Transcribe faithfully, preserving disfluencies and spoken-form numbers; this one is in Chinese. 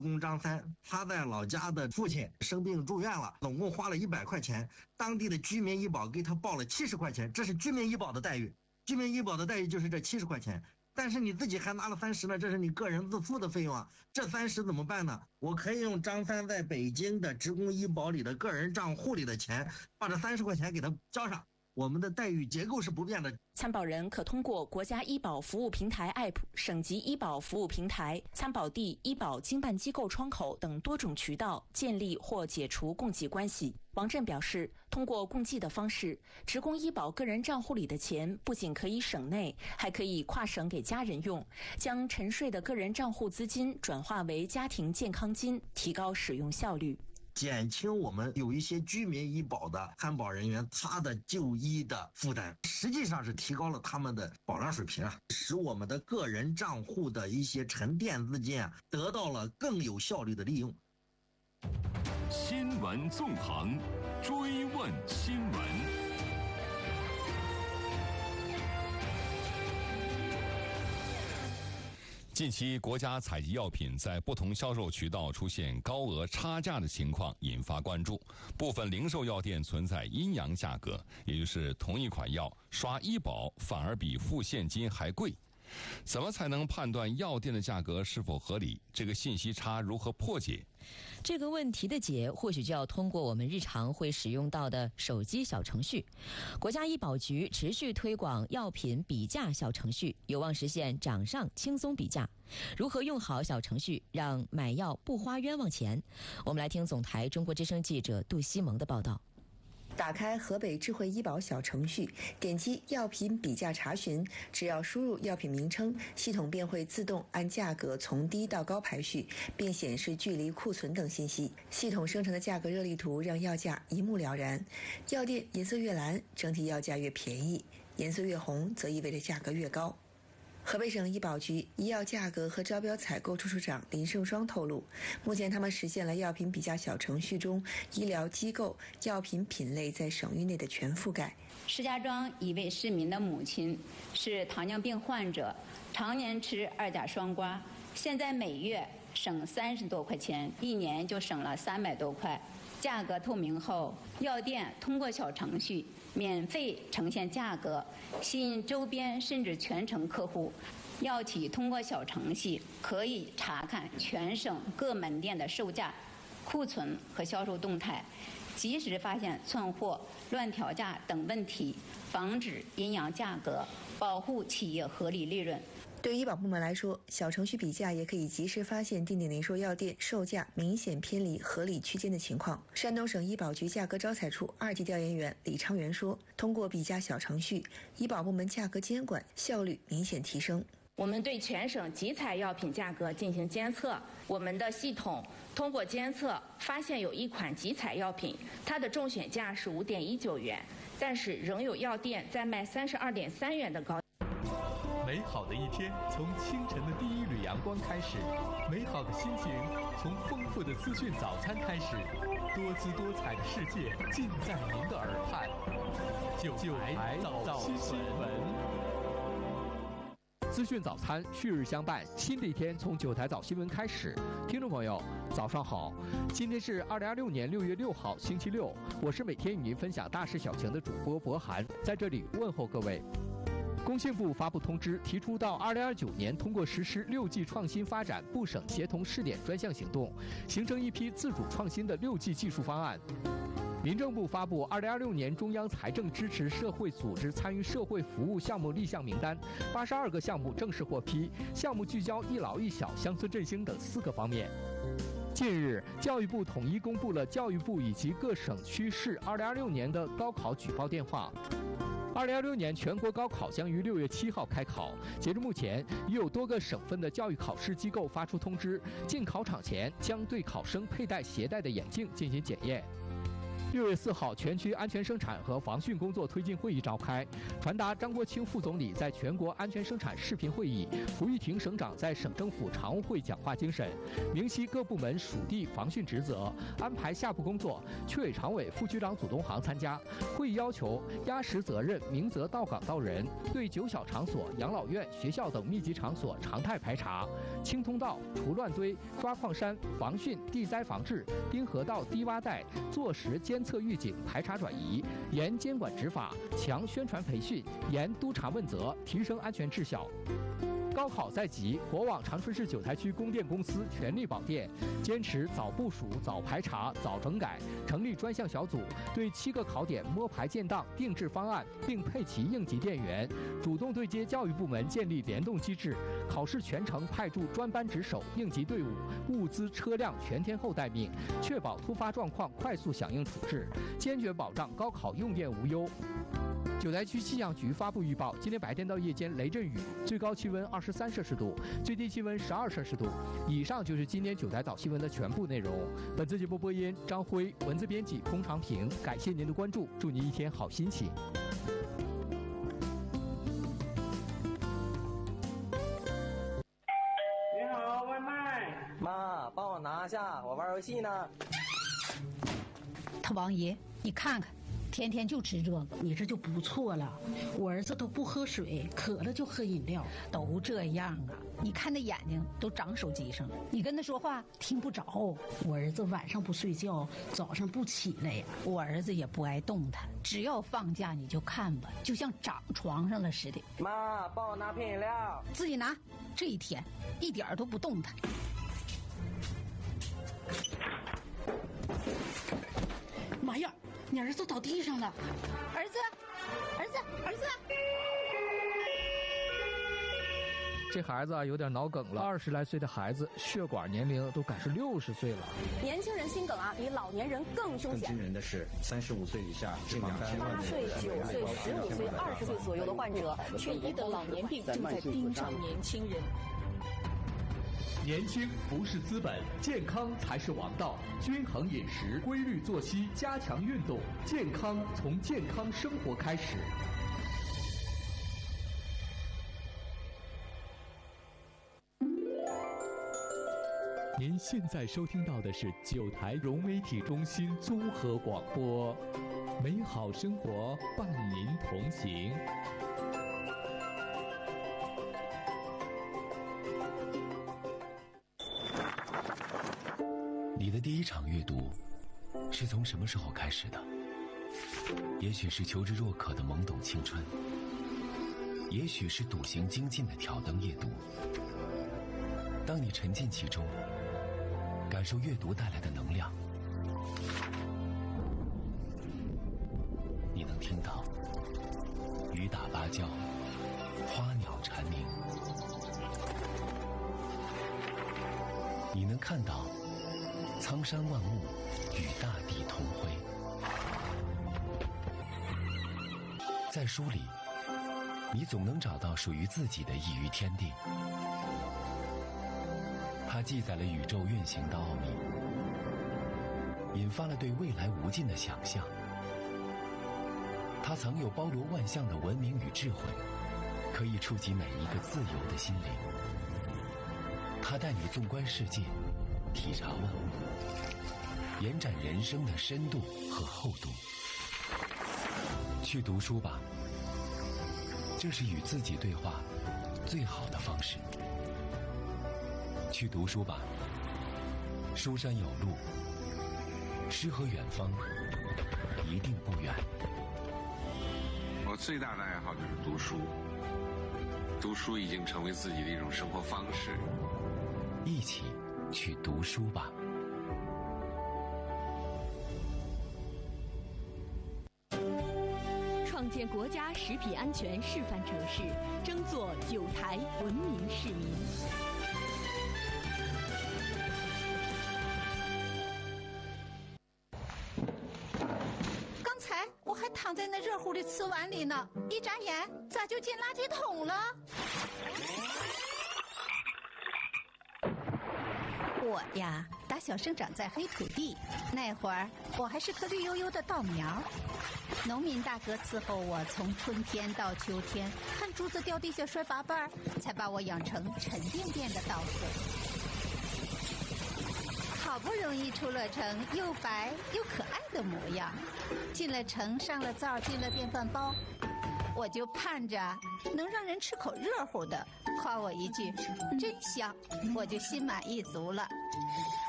公张三，他在老家的父亲生病住院了，总共花了一百块钱，当地的居民医保给他报了七十块钱，这是居民医保的待遇。居民医保的待遇就是这七十块钱，但是你自己还拿了三十呢，这是你个人自付的费用啊。这三十怎么办呢？我可以用张三在北京的职工医保里的个人账户里的钱，把这三十块钱给他交上。我们的待遇结构是不变的。 参保人可通过国家医保服务平台 A P P、省级医保服务平台、参保地医保经办机构窗口等多种渠道建立或解除共济关系。王震表示，通过共济的方式，职工医保个人账户里的钱不仅可以省内，还可以跨省给家人用，将沉睡的个人账户资金转化为家庭健康金，提高使用效率。 减轻我们有一些居民医保的参保人员他的就医的负担，实际上是提高了他们的保障水平啊，使我们的个人账户的一些沉淀资金啊得到了更有效率的利用。 新闻纵横，追问新闻。近期，国家采集药品在不同销售渠道出现高额差价的情况引发关注，部分零售药店存在阴阳价格，也就是同一款药刷医保反而比付现金还贵。怎么才能判断药店的价格是否合理？这个信息差如何破解？ 这个问题的解，或许就要通过我们日常会使用到的手机小程序。国家医保局持续推广药品比价小程序，有望实现掌上轻松比价。如何用好小程序，让买药不花冤枉钱？我们来听总台中国之声记者杜西蒙的报道。 打开河北智慧医保小程序，点击药品比价查询，只要输入药品名称，系统便会自动按价格从低到高排序，并显示距离、库存等信息。系统生成的价格热力图让药价一目了然。药店颜色越蓝，整体药价越便宜；颜色越红，则意味着价格越高。河北省医保局医药价格和招标采购处处长林胜双透露，目前他们实现了药品比价小程序中医疗机构药品品类在省域内的全覆盖。 石家庄一位市民的母亲是糖尿病患者，常年吃二甲双胍，现在每月省三十多块钱，一年就省了三百多块。价格透明后，药店通过小程序免费呈现价格，吸引周边甚至全城客户。药企通过小程序可以查看全省各门店的售价、库存和销售动态，及时发现窜货、乱调价等问题，防止阴阳价格，保护企业合理利润。 对医保部门来说，小程序比价也可以及时发现定点零售药店售价明显偏离合理区间的情况。山东省医保局价格招采处二级调研员李昌元说，通过比价小程序，医保部门价格监管效率明显提升。 我们对全省集采药品价格进行监测，我们的系统通过监测发现有一款集采药品，它的中选价是五点一九元，但是仍有药店在卖三十二点三元的高。 美好的一天从清晨的第一缕阳光开始，美好的心情从丰富的资讯早餐开始，多姿多彩的世界尽在您的耳畔。九台早新闻。资讯早餐旭日相伴，新的一天从九台早新闻开始。听众朋友，早上好！今天是二零二六年六月六号，星期六。我是每天与您分享大事小情的主播博涵，在这里问候各位。工信部发布通知，提出到二零二九年，通过实施六 G 创新发展部省协同试点专项行动，形成一批自主创新的六 G 技术方案。民政部发布二零二六年中央财政支持社会组织参与社会服务项目立项名单，八十二个项目正式获批，项目聚焦一老一小、乡村振兴等四个方面。近日，教育部统一公布了教育部以及各省区市二零二六年的高考举报电话。二零二六年全国高考将于六月七号开考，截至目前，已有多个省份的教育考试机构发出通知，进考场前将对考生佩戴携带的眼镜进行检验。 六月四号，全区安全生产和防汛工作推进会议召开，传达张国清副总理在全国安全生产视频会议、胡玉婷省长在省政府常务会讲话精神，明晰各部门属地防汛职责，安排下步工作。区委常委、副局长祖东航参加会议，要求压实责任，明责到岗到人，对九小场所、养老院、学校等密集场所常态排查，清通道、除乱堆、抓矿山、防汛、地灾防治、滨河道低洼带，坐实监测预警、排查转移，严监管执法，强宣传培训，严督查问责，提升安全质效。高考在即，国网长春市九台区供电公司全力保电，坚持早部署、早排查、早整改，成立专项小组，对七个考点摸排建档、定制方案，并配齐应急电源，主动对接教育部门，建立联动机制，考试全程派驻专班值守、应急队伍、物资车辆全天候待命，确保突发状况快速响应处置，坚决保障高考用电无忧。九台区气象局发布预报，今天白天到夜间雷阵雨，最高气温二十三摄氏度，最低气温十二摄氏度。以上就是今天九台早新闻的全部内容。本次节目播音张辉，文字编辑龚长平，感谢您的关注，祝您一天好心情。 你好，外卖。妈，帮我拿下，我玩游戏呢。 他王爷，你看看。天天就吃这个，你这就不错了。我儿子都不喝水，渴了就喝饮料，都这样啊。你看那眼睛都长手机上了，你跟他说话听不着。我儿子晚上不睡觉，早上不起来呀。我儿子也不爱动弹，只要放假你就看吧，就像长床上了似的。 妈，帮我拿瓶饮料。 自己拿。这一天一点都不动弹。妈呀！你儿子倒地上了，儿子，儿子，儿子！ 这孩子啊有点脑梗了，二十来岁的孩子，血管年龄都赶是六十岁了。 年轻人心梗啊，比老年人更凶险。 更惊人的是，三十五岁以下， 十八岁、九岁、十五岁、二十岁左右的患者，却疑得老年病正在盯上年轻人。 年轻不是资本，健康才是王道。均衡饮食，规律作息，加强运动，健康从健康生活开始。您现在收听到的是九台融媒体中心综合广播，美好生活伴您同行。 你的第一场阅读是从什么时候开始的？也许是求知若渴的懵懂青春，也许是笃行精进的挑灯夜读。当你沉浸其中，感受阅读带来的能量，你能听到雨打芭蕉，花鸟蝉鸣，你能看到苍山万物与大地同辉。在书里，你总能找到属于自己的一隅天地。它记载了宇宙运行的奥秘，引发了对未来无尽的想象。它藏有包罗万象的文明与智慧，可以触及每一个自由的心灵。它带你纵观世界，体察万物，延展人生的深度和厚度。去读书吧，这是与自己对话最好的方式。去读书吧，书山有路，诗和远方一定不远。 我最大的爱好就是读书，读书已经成为自己的一种生活方式。 一起去读书吧。 创建国家食品安全示范城市，争做九台文明市民。 刚才我还躺在那热乎的瓷碗里呢，一眨眼咋就进垃圾桶了？我呀，打小生长在黑土地，那会儿我还是颗绿油油的稻苗。农民大哥伺候我从春天到秋天，看竹子掉地下摔八瓣，才把我养成沉甸甸的稻穗。好不容易出了城，又白又可爱的模样。进了城，上了灶，进了电饭煲，我就盼着能让人吃口热乎的，夸我一句真香，我就心满意足了。